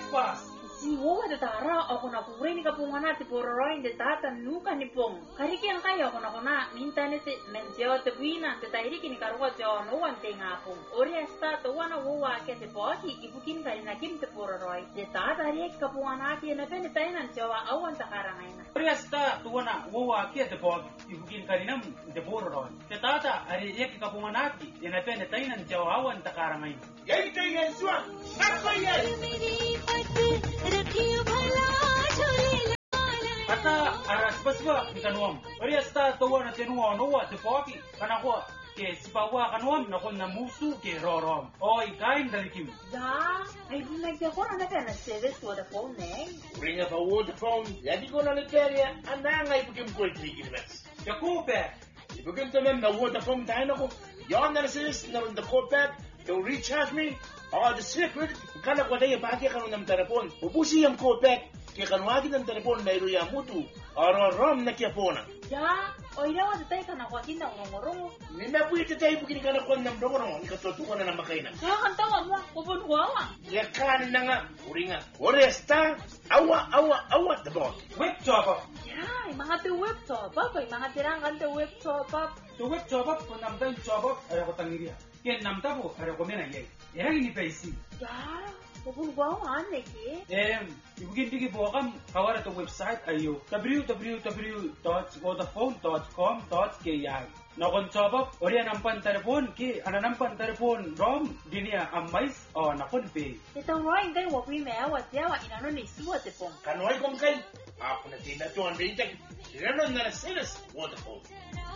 breakfast. Si wowa de tara ako na puri ni kapungana ti pororoin de tata nuka ni pong. Kariki ang kayo ako na minta ni ti mentyo te buina te tahiri kini karwa jo no wan te ngapong. Ori esta to wana wowa ke te poti ibukin kali na kim te pororoi. De tata ri kapungana ti na pen tainan jawa awan takarangaina. Ori esta to wana wowa ke te poti ibukin kali nam te pororoi. Te tata ari ek kapunganaki na pen tainan jawa awan takarangaina. Yai te yeswa. Nakaya. Kata aras baswa kanuam. Ori esta to wana tenuwa no wa te poti kana ko ke sipawa kanuam na kon na musu ke rorom. Oi kain dalikim. Da, ay nagdako na na service for the phone eh. Bring up a water phone. Yadi ko na niteria. Ananga ipukim ko itigilmes. Yakupe. Ipukim tamen na water phone tayo na ko. Yon na sis na the copet. To recharge me. The secret. Kana ko tayo pati kanu ng telepon. Ubusi yung copet. Kaya kanwagi ng telepon na iruya mutu. Rom na kia pona. Da, oy daw de tay kana ko kinda ngorong. Nina po ito tayo pugini kana ko ng brogoro. Ikatutukan na makaina. Kaya kantawa mo, kupon huwawa. Ya kan na nga. Uri nga. Oresta. Awa. The bot. Web job. Ya, mga te web top up, mga tirangan te web top up. So web job ko namdan job ay ko tangiria. Ken namta po ay ko mena yai. Era ini paisi. Ya, kupon huwawa neki. Ibugin digi po kam kawara to website ayo www.vodafone.com.ki. Nakon job ori nampan telepon ki nampan telepon rom dinia amais nakon pay. Ito roy ngay wo primera wa tiawa inano ni suwa te pong. Kanway kong kay. Ako na tinatuan rin. Sinanon na silas. Waterfall.